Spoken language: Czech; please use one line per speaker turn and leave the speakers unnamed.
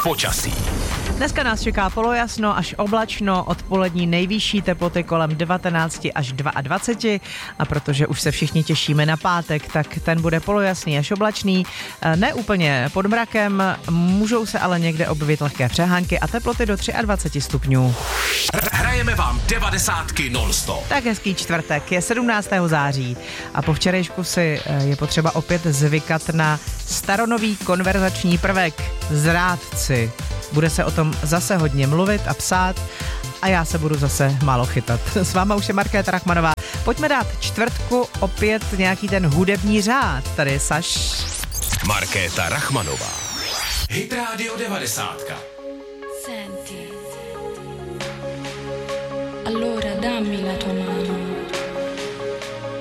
Počasí.
Dneska nás čeká polojasno až oblačno, odpolední nejvyšší teploty kolem 19 až 22 a protože už se všichni těšíme na pátek, tak ten bude polojasný až oblačný, ne úplně pod mrakem, můžou se ale někde objevit lehké přehánky a teploty do 23 stupňů.
Hrajeme vám 90 non-stop.
Tak hezký čtvrtek, je 17. září a po včerejšku si je potřeba opět zvykat na staronový konverzační prvek zrádci. Bude se o tom zase hodně mluvit a psát a já se budu zase málo chytat. S váma už je Markéta Rachmanová. Pojďme dát čtvrtku opět nějaký ten hudební řád. Tady je Saš.
Markéta Rachmanová. Hit Radio 90.
Senti. Allora dammi la tua mano.